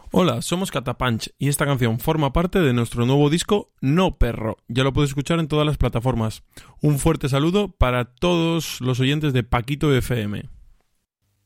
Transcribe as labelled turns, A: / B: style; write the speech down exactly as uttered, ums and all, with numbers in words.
A: Hola, somos Catapunch y esta canción forma parte de nuestro nuevo disco No Perro. Ya lo puedes escuchar en todas las plataformas. Un fuerte saludo para todos los oyentes de Paquito F M.